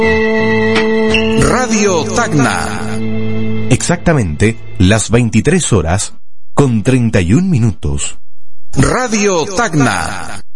Radio Tacna. Exactamente las 23 horas con 31 minutos. Radio Tacna.